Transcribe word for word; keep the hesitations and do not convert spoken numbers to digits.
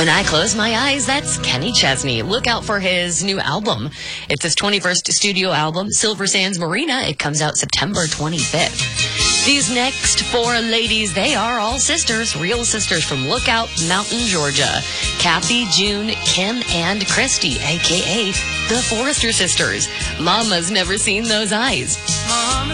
When I Close My Eyes, that's Kenny Chesney. Look out for his new album. It's his twenty-first studio album, Silver Sands Marina. It comes out September twenty-fifth. These next four ladies, they are all sisters, real sisters from Lookout Mountain, Georgia. Kathy, June, Kim, and Christy, a k a the Forrester Sisters. Mama's never seen those eyes.